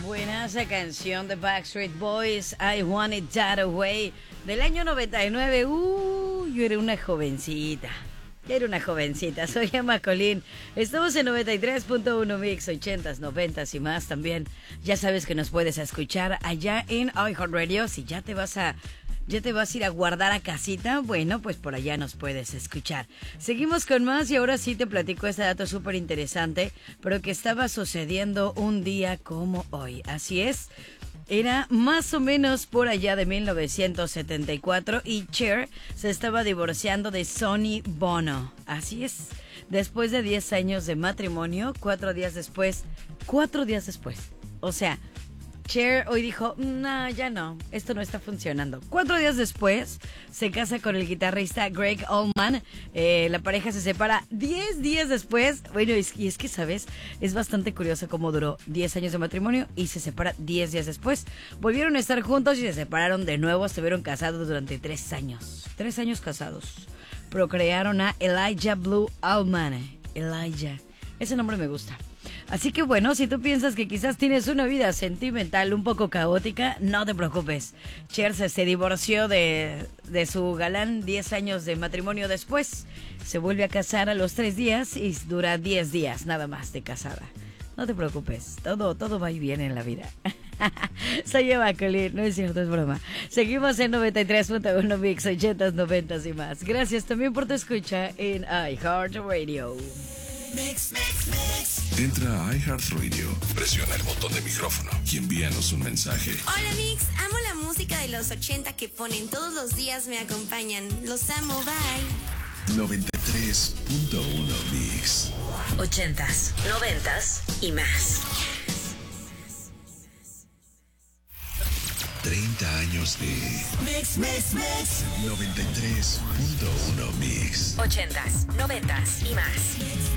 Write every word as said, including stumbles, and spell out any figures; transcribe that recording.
Buena esa canción de Backstreet Boys, I Want It That Way, del año noventa y nueve. Uh, yo era una jovencita. Yo era una jovencita. Soy Emma Colín. Estamos en noventa y tres punto uno Mix, ochentas, noventas y más también. Ya sabes que nos puedes escuchar allá en iHeartRadio. Si ya te vas a... ¿Ya te vas a ir a guardar a casita? Bueno, pues por allá nos puedes escuchar. Seguimos con más y ahora sí te platico este dato súper interesante, pero que estaba sucediendo un día como hoy. Así es, era más o menos por allá de mil novecientos setenta y cuatro y Cher se estaba divorciando de Sonny Bono. Así es, después de diez años de matrimonio, cuatro días después, cuatro días después, o sea... Cher hoy dijo, no, ya no, esto no está funcionando. Cuatro días después se casa con el guitarrista Greg Allman. Eh, la pareja se separa diez días después. Bueno, y es que, ¿sabes? Es bastante curioso cómo duró diez años de matrimonio y se separa diez días después. Volvieron a estar juntos y se separaron de nuevo. Estuvieron casados durante tres años. Tres años casados. Procrearon a Elijah Blue Allman. Elijah. Ese nombre me gusta. Así que bueno, si tú piensas que quizás tienes una vida sentimental un poco caótica, no te preocupes. Cher se divorció de, de su galán diez años de matrimonio después. Se vuelve a casar a los tres días y dura diez días nada más de casada. No te preocupes, todo, todo va bien en la vida. Soy Eva Colín, no es cierto, es broma. Seguimos en noventa y tres punto uno Mix, ochentas, noventas y más. Gracias también por tu escucha en iHeartRadio. Mix, mix, mix. Entra a iHeartRadio, presiona el botón de micrófono y envíanos un mensaje. Hola Mix, amo la música de los ochenta que ponen todos los días, me acompañan. Los amo, bye. noventa y tres punto uno Mix. Ochentas, noventas y más. treinta años de Mix, mix, mix. noventa y tres punto uno Mix. Ochentas, noventas y más.